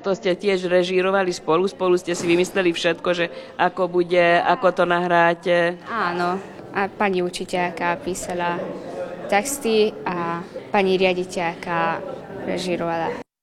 To ste tiež režírovali spolu ste si vymysleli všetko, že ako bude, ako to nahráte? Áno, a pani učiteľka písala texty a pani riaditeľka režírovala.